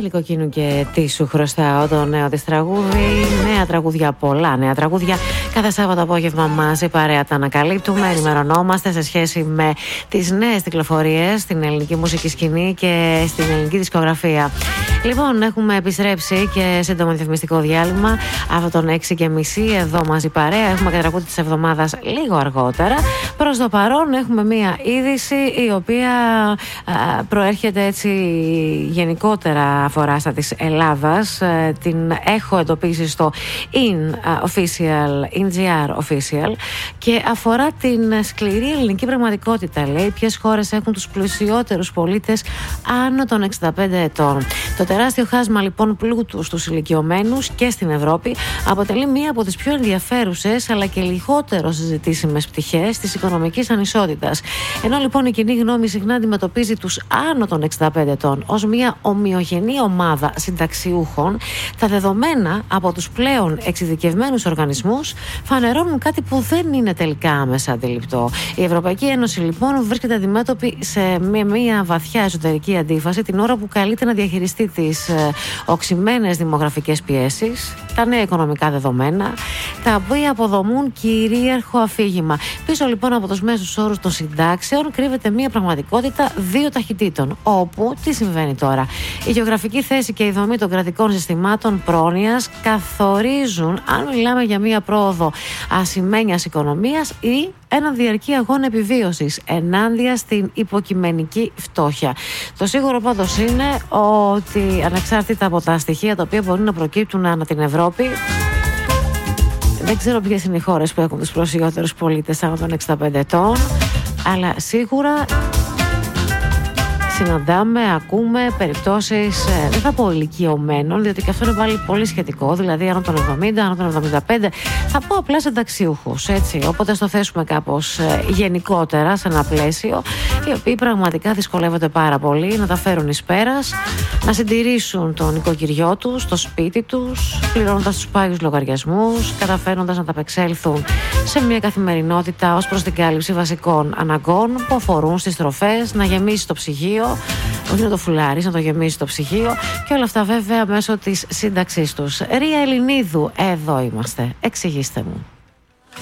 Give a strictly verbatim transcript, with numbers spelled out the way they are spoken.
Κοκκίνου και τι σου χρωστάω, το νέο της τραγούδι. Νέα τραγούδια, πολλά νέα τραγούδια. Κάθε Σάββατο απόγευμα μαζί παρέα τα ανακαλύπτουμε, ενημερωνόμαστε σε σχέση με τις νέες κυκλοφορίες στην ελληνική μουσική σκηνή και στην ελληνική δισκογραφία. Λοιπόν, έχουμε επιστρέψει και σύντομο διαφημιστικό διάλειμμα από τον έξι και μισή εδώ μαζί παρέα. Έχουμε και τραγούδι της εβδομάδας λίγο αργότερα. Προς το παρόν έχουμε μία είδηση η οποία α, προέρχεται έτσι γενικότερα αφορά στα της Ελλάδας. Ε, την έχω εντοπίσει στο In Official, In τζι αρ Official, και αφορά την σκληρή ελληνική πραγματικότητα. Λέει ποιες χώρες έχουν τους πλουσιότερους πολίτες άνω των εξήντα πέντε ετών. Το τεράστιο χάσμα λοιπόν πλούτου στους ηλικιωμένους και στην Ευρώπη αποτελεί μία από τις πιο ενδιαφέρουσες αλλά και λιγότερο συζητήσιμες πτυχές της οικονομικής ανισότητας. Ενώ λοιπόν η κοινή γνώμη συχνά αντιμετωπίζει τους άνω των εξήντα πέντε ετών ως μία ομοιογενή ομάδα συνταξιούχων, τα δεδομένα από τους πλέον εξειδικευμένους οργανισμούς φανερώνουν κάτι που δεν είναι τελικά άμεσα αντιληπτό. Η Ευρωπαϊκή Ένωση λοιπόν βρίσκεται αντιμέτωπη σε μία, μία βαθιά εσωτερική αντίφαση την ώρα που καλείται να διαχειριστεί τις ε, οξυμένες δημογραφικές πιέσεις, τα νέα οικονομικά δεδομένα, τα οποία αποδομούν κυρίαρχο αφήγημα. Πίσω λοιπόν από τους μέσους όρους των συντάξεων κρύβεται μία πραγματικότητα δύο ταχυτήτων, όπου τι συμβαίνει τώρα? Η γεωγραφική θέση και η δομή των κρατικών συστημάτων πρόνοιας καθορίζουν αν μιλάμε για μία πρόοδο ασημένιας οικονομίας ή έναν διαρκή αγώνα επιβίωσης ενάντια στην υποκειμενική φτώχεια. Το σίγουρο πάντως είναι ότι ανεξάρτητα από τα στοιχεία τα οποία μπορεί να προκύπτουν ανά την Ευρώπη, δεν ξέρω ποιες είναι οι χώρες που έχουν τους πλουσιότερους πολίτες άνω των εξήντα πέντε ετών, αλλά σίγουρα συναντάμε, ακούμε περιπτώσεις, ε, δεν θα πω ηλικιωμένων, διότι και αυτό είναι πάλι πολύ σχετικό, δηλαδή άνω των εβδομήντα, άνω των εβδομήντα πέντε, θα πω απλά συνταξιούχους, έτσι. Οπότε στο θέσουμε κάπως ε, γενικότερα σε ένα πλαίσιο, οι οποίοι πραγματικά δυσκολεύονται πάρα πολύ να τα φέρουν εις πέρας, να συντηρήσουν τον νοικοκυριό τους, το σπίτι τους, πληρώνοντας τους πάγιους λογαριασμούς, καταφέρνοντας να τα απεξέλθουν σε μια καθημερινότητα ως προς την κάλυψη βασικών αναγκών που αφορούν στις τροφές, να γεμίσει το ψυγείο, όχι να το φουλάρεις, να το γεμίσει το ψυγείο, και όλα αυτά βέβαια μέσω της σύνταξής τους. Ρία Ελληνίδου, εδώ είμαστε. Εξηγήστε μου.